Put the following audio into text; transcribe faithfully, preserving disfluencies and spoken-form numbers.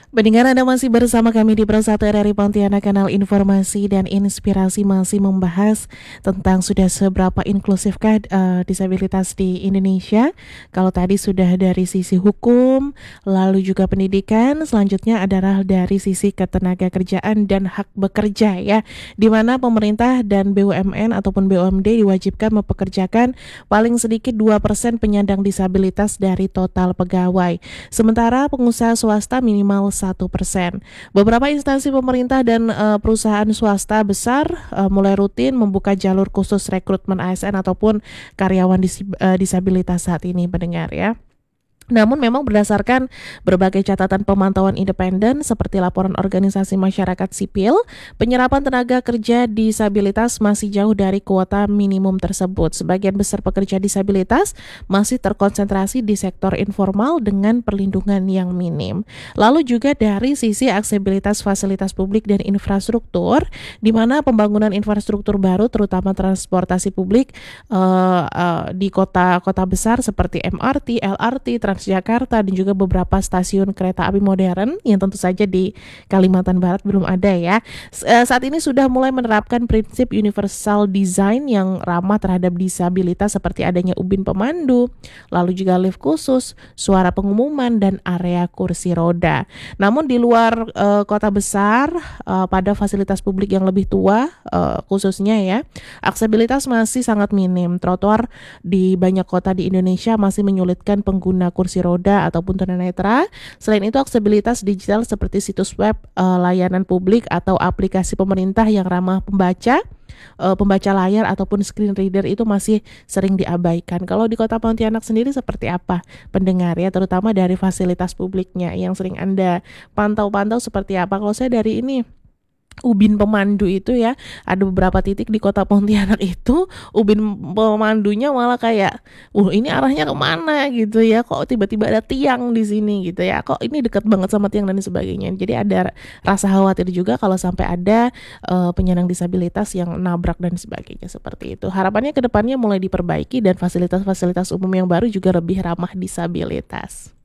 Pendengar, Anda masih bersama kami di Pro satu R R I Pontianak, kanal informasi dan inspirasi, masih membahas tentang sudah seberapa inklusifkah uh, disabilitas di Indonesia. Kalau tadi sudah dari sisi hukum, lalu juga pendidikan, selanjutnya adalah dari sisi ketenagakerjaan dan hak bekerja ya, di mana pemerintah dan B U M N ataupun B U M D diwajibkan mempekerjakan paling sedikit dua persen penyandang disabilitas dari total pegawai. Sementara pengusaha swasta minimal satu persen. Beberapa instansi pemerintah dan uh, perusahaan swasta besar uh, mulai rutin membuka jalur khusus rekrutmen A S N ataupun karyawan disib- uh, disabilitas saat ini, pendengar ya. Namun memang berdasarkan berbagai catatan pemantauan independen seperti laporan organisasi masyarakat sipil, penyerapan tenaga kerja disabilitas masih jauh dari kuota minimum tersebut. Sebagian besar pekerja disabilitas masih terkonsentrasi di sektor informal dengan perlindungan yang minim. Lalu juga dari sisi aksesibilitas fasilitas publik dan infrastruktur, di mana pembangunan infrastruktur baru terutama transportasi publik uh, uh, di kota-kota besar seperti M R T, L R T, Jakarta dan juga beberapa stasiun kereta api modern yang tentu saja di Kalimantan Barat belum ada ya. Saat ini sudah mulai menerapkan prinsip universal design yang ramah terhadap disabilitas seperti adanya ubin pemandu, lalu juga lift khusus, suara pengumuman dan area kursi roda. Namun di luar uh, kota besar, uh, pada fasilitas publik yang lebih tua uh, khususnya ya, aksesibilitas masih sangat minim. Trotoar di banyak kota di Indonesia masih menyulitkan pengguna kursi kursi roda ataupun tunanetra. Selain itu, aksesibilitas digital seperti situs web, uh, layanan publik atau aplikasi pemerintah yang ramah pembaca, uh, pembaca layar ataupun screen reader itu masih sering diabaikan. Kalau di Kota Pontianak sendiri seperti apa, pendengar ya, terutama dari fasilitas publiknya yang sering Anda pantau-pantau seperti apa? Kalau saya dari ini ubin pemandu itu ya, ada beberapa titik di Kota Pontianak itu ubin pemandunya malah kayak, uh ini arahnya kemana gitu ya, kok tiba-tiba ada tiang di sini gitu ya, kok ini dekat banget sama tiang dan sebagainya. Jadi ada rasa khawatir juga kalau sampai ada uh, penyandang disabilitas yang nabrak dan sebagainya seperti itu. Harapannya ke depannya mulai diperbaiki dan fasilitas-fasilitas umum yang baru juga lebih ramah disabilitas.